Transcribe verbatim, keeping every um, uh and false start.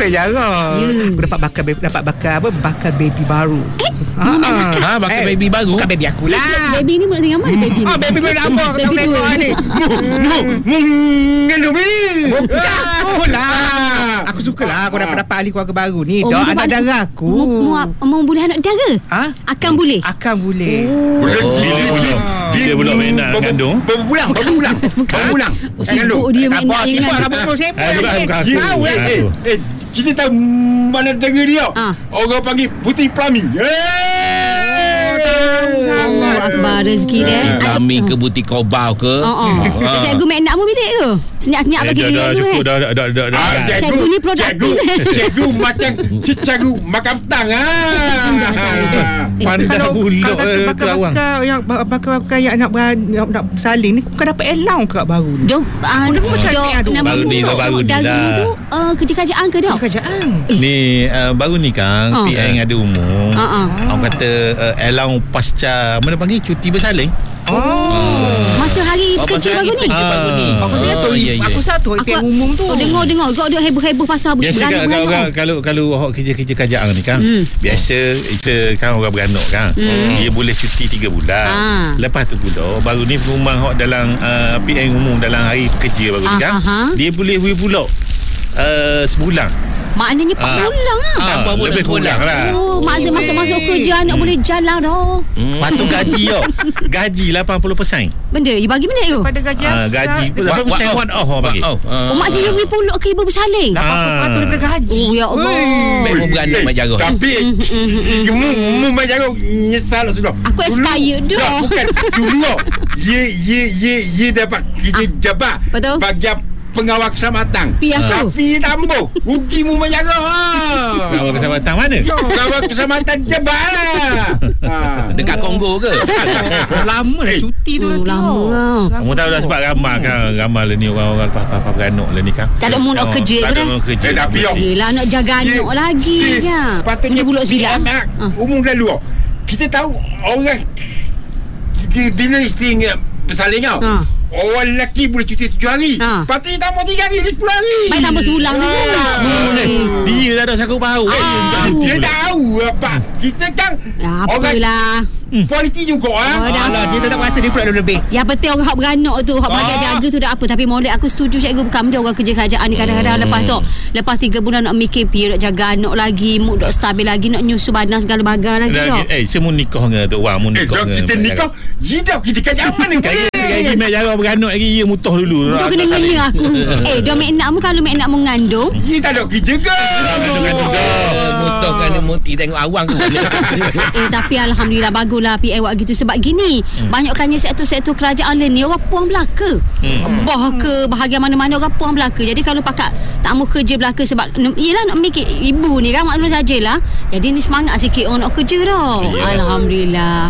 Jarang. Aku dapat bakal baby, dapat bakal apa? Bakal baby baru. Eh? Ha, ha, bakal eh, baby baru. Bukan baby aku lah. Baby ni nak tinggal mana baby ni? Ah, baby mana apa? Kau tahu tengok ni. Mengandung ni. Oh lah. Aku sukalah aku dapat dapat ahli keluarga baru ni. Oh, Dah anak mana- dara aku. Mu, mu, mu boleh anak dara? Ha? Akan boleh. Akan boleh. Oh, dia pula main nak mengandung. Berbulang, berbulang. Berbulang. Sibuk dia main nak Sibuk ingat. rambut pun sibuk. Eh, bukan, bukan aku. Tahu eh. Eh, eh, kita tahu mana dengah dia. Ah. Orang panggil putih pelami. Allah Akbar rezeki dia. Kami ke butik kobau ke? Oh, oh. Cikgu main nak mu bilik ke? Senyap-senyap Eh, bagi dah, dia dah, tu cukup eh. dah, dah, dah, dah, dah. Ah, Cikgu ni produktif. Cikgu, cikgu macam cikgu makan petang ah. Pandai Kalau buluk kalau eh, tu awang. bakal yang bakal yang nak beran- yang nak bersalin ni bukan dapat allowance ke baru ni. Dok, ah, Dia macam dok, ni, aduh. nama Baru ni dok, lah, baru ni daging lah. tu uh, kerja kerajaan ke dok? Kerajaan. Ni uh, baru ni Kang, Oh. P M ada umum. Ah, ah. Orang kata uh, allowance pasca mana panggil cuti bersalin. Oh. Masa hari Oh, kerja masa hari baru ni. kerja baru ni. Aku saya tu, Oh, ya, ya. aku satu Aku P M umum tu. Oh, dengar-dengar kau dia heboh-heboh pasal Biasa kan kalau, kalau kalau kalau awak kerja-kerja kerajaan ni kan, Hmm. biasa kita kan orang beranak kan, Hmm. dia boleh cuti tiga bulan. Ah. Lepas tu pula baru ni pengumuman awak dalam uh, P M umum dalam hari kerja baru ni kan, Ah, ah, ah. dia boleh beri pula uh, sebulan. Maknanya empat Ah. bulan lah. Ah, Tambah bulan lebih kurang sebulan. lah. Oh, masa masa masuk kerja anak boleh jalan dah. Lepas tu gaji tau. Gaji lapan puluh peratus. Benda, you bagi benda tu. Pada gaji Ah, asal. gaji dia lapan puluh Wah, one off orang bagi. Oh, Oh, mak dia beri puluk ke ibu bersalin. lapan puluh peratus daripada gaji. Oh, ya Allah. Baik mu beranak mak jarah. Tapi mu mu macam nyesal sudah. Aku expired dah. Dah, bukan dulu. Ye ye ye ye dapat kerja jabat. Betul. Bagian pengawal kecamatan. Pi aku. Tapi tambah rugi mu menjaga. Awak kecamatan mana? Pengawal kecamatan jabat lah. Ha. Dekat Kongo ke? Lama dah cuti tu Oh, nanti. lama lah. Kamu tahu dah sebab ramai kan, ramai lah ni orang-orang lepas-lepas beranak lah ni kan. Tak ada mu nak Oh, kerja tak ke ada dah. orang kerja. Eh, tapi, oh. Yelah nak jaga anak lagi Sis, kan. Patutnya Dia buluk silam. P M, Ah. umum lalu. Kita tahu orang bila isteri bersalin tau. Ha. Orang lelaki boleh cuti tujuh hari. Ha. Patutnya tambah tiga hari, dia sepuluh hari. Baik tambah sebulan tu pula. Eh, dia tak ada sangkut bau. Ah. Dia tahu apa. Kita kan Ya, orang apalah. politik juga ah. Oh, dah. Alah, dia tak rasa dia pula lebih. Yang penting orang hak beranak tu, hak bahagian Ah. jaga tu dah apa. Tapi molek aku setuju cikgu, bukan dia orang kerja kerajaan ni kadang-kadang Hmm. lepas tu lepas tiga bulan nak mikir pi nak jaga anak lagi, mood nak stabil lagi, nak nyusu badan segala bagai lagi Dah, tau. eh, semua nikah dengan tu orang mu Eh, nikah. dah dengan kita mak nikah, jidak kita kerja mana Kaya boleh. kaya mak jarang beranak lagi ia mutah dulu. Kau kena ngena aku. Eh, dia mek nak mu kalau mek nak mengandung. Dia tak ada kerja ke? Muntah kerana muti tengok awang tu. Eh tapi alhamdulillah baguslah P M buat gitu sebab gini hmm. banyakkannya sektor-sektor kerajaan lain ni orang puang belaka. Hmm. Bah ke bahagian mana-mana orang puang belaka. Jadi kalau pakat tak mau kerja belaka sebab yelah nak mikir ibu ni kan maklum sajalah. Jadi ni semangat sikit orang nak kerja dah. Yeah. Alhamdulillah.